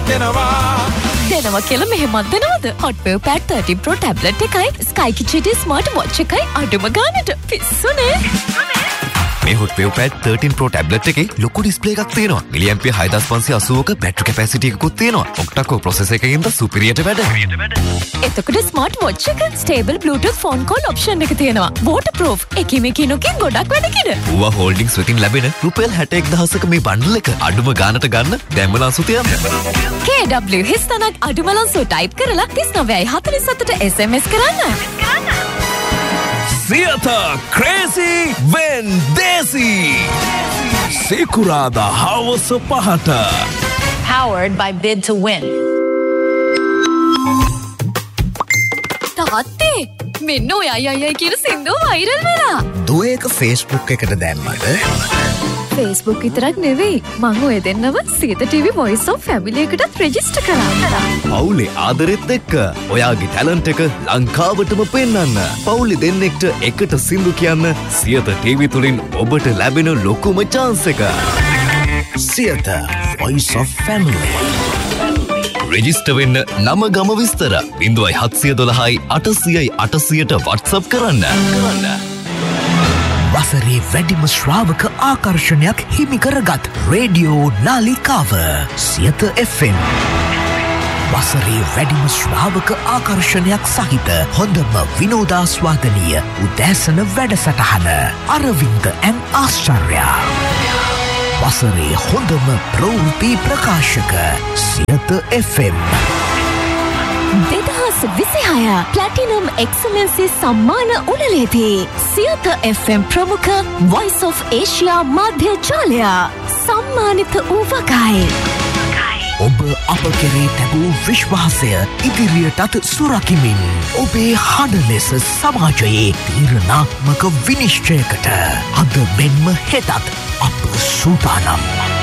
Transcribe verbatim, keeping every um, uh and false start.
දෙනවා දෙනවා කියලා මෙහෙමත් දෙනවද? Hotwave Pad thirteen Pro tablet එකයි Sky Kitchen smart watch එකයි අඩුම ගානට පිස්සුනේ. මේ Hotwave Pad thirteen Pro tablet එකේ ලොකු ඩිස්ප්ලේ එකක් තියෙනවා. මිලිඇම්පියර් හය හදාස් පන්සිය අසූවක බැටරි කැපැසිටි එකකුත් තියෙනවා. ඔක්ටා-කෝර් ප්‍රොසෙසර් එකකින්ද සුපිරියට වැඩ. එතකොට ස්මාර්ට් වොච් එක stable Bluetooth phone call option එක තියෙනවා. waterproof එකීම කිනුකින් ගොඩක් වැඩ කින. ඌවා හෝල්ඩින්ග්ස් වෙතින් ලැබෙන රුපියල් හැට එක් දහසක මේ බණ්ඩල් එක අඩුම ගානට ගන්න දැම්ම ලංසු තියන්න. K W හිස්තනක් අඩුම ලංසු ටයිප් කරලා තිස් නවයයි හතළිස් හතට S M S කරන්න. Theater Crazy Vendesi Sekurada Hawasa Pahata Powered by Bid to Win. තාත්තේ මෙන්න ඔය අය අය කියන සින්දුව වෛරල් වෙලා. දුව ඒක Facebook එකට දැම්මද? Facebook විතරක් නෙවෙයි මං ඔය දෙන්නව සීත ටීවී Voice of Family එකටත් රෙජිස්ටර් කරා. පවුලේ ආදරෙත් එක්ක ඔයාගේ ටැලන්ට් එක ලංකාවටම පෙන්වන්න. පවුලේ දෙන්නෙක්ට එකට සින්දු කියන්න සියත ටීවී තුලින් ඔබට ලැබෙන ලොකුම chance එක. Siyatha Voice of Family. Register වෙන්න නම ගම විස්තර ज़ीरो सात एक दो आठ सौ आठ सौ ට WhatsApp කරන්න. කරන්න. වසරේ වැඩිම ශ්‍රාවක ආකර්ෂණයක් හිමි කරගත් රේඩියෝ නාලිකාව සියත F M. වසරේ වැඩිම ශ්‍රාවක ආකර්ෂණයක් සහිත හොඳම විනෝදාස්වාදනීය උදෑසන වැඩසටහන අරවින්ද ඇන් ආශ්චර්යා. වසරේ හොඳම ප්‍රවෘත්ති ප්‍රකාශක සියත F M. දෙදහස් විසිහය ප්ලැටිනම් එක්සලන්සි සම්මාන උළෙලේදී සියත F M ප්‍රමුඛ Voice of Asia මාධ්‍ය ජාලය සම්මානිත වූ වගයි. ඔබ අප කෙරේ තැබූ විශ්වාසය ඉදිරියටත් සුරකිමින් ඔබේ හඬ ලෙස සමාජයේ තීරණාත්මක විනිශ්චයකට අද මෙන්ම හෙටත් අප සූදානම්.